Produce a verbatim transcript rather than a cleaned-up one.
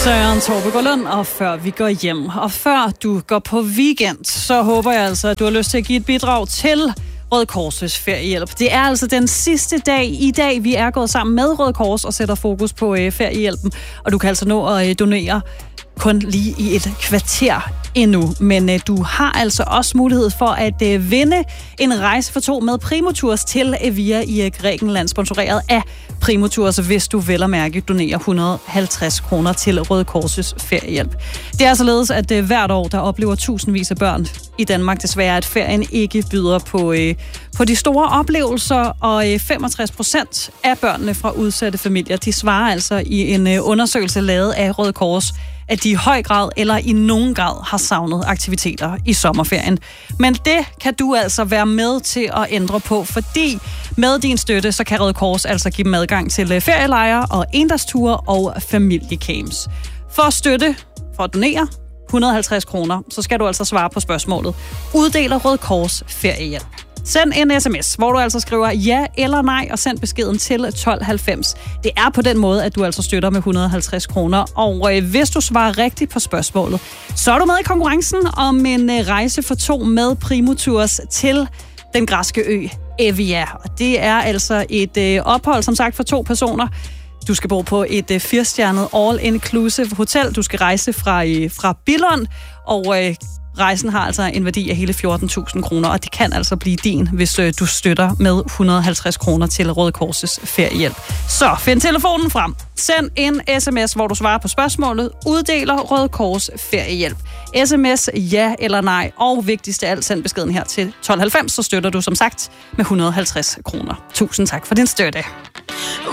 Søren Torbegaard og før vi går hjem, og før du går på weekend, så håber jeg altså, at du har lyst til at give et bidrag til Røde Kors' feriehjælp. Det er altså den sidste dag i dag, vi er gået sammen med Røde Kors og sætter fokus på øh, feriehjælpen, og du kan altså nå at øh, donere kun lige i et kvarter endnu. Men øh, du har altså også mulighed for at øh, vinde en rejse for to med Primotours til Evia i øh, Grækenland, sponsoreret af Primotours, hvis du vel at mærke donerer et hundrede og halvtreds kroner til Røde Kors' feriehjælp. Det er således, at øh, hvert år, der oplever tusindvis af børn i Danmark desværre, at ferien ikke byder på, øh, på de store oplevelser, og øh, femogtres procent af børnene fra udsatte familier, de svarer altså i en øh, undersøgelse lavet af Røde Kors, at de i høj grad eller i nogen grad har savnet aktiviteter i sommerferien. Men det kan du altså være med til at ændre på, fordi med din støtte, så kan Røde Kors altså give dem adgang til ferielejre og endagsture og familiecamps. For at støtte, for at donere et hundrede og halvtreds kroner, så skal du altså svare på spørgsmålet: uddeler Røde Kors feriehjælp? Send en sms, hvor du altså skriver ja eller nej, og send beskeden til tolv halvfems. Det er på den måde, at du altså støtter med et hundrede og halvtreds kroner. Og øh, hvis du svarer rigtigt på spørgsmålet, så er du med i konkurrencen om en øh, rejse for to med Primotours til den græske ø Evia. Og det er altså et øh, ophold, som sagt, for to personer. Du skal bo på et øh, firestjernet all-inclusive hotel. Du skal rejse fra, øh, fra Billund, og øh, rejsen har altså en værdi af hele fjorten tusind kroner, og det kan altså blive din, hvis øh, du støtter med et hundrede og halvtreds kroner til Røde Kors' feriehjælp. Så find telefonen frem. Send en sms, hvor du svarer på spørgsmålet: uddeler Røde Kors feriehjælp? Sms ja eller nej, og vigtigst af alt, send beskeden her til tolv halvfems, så støtter du som sagt med et hundrede og halvtreds kroner. Tusind tak for din støtte.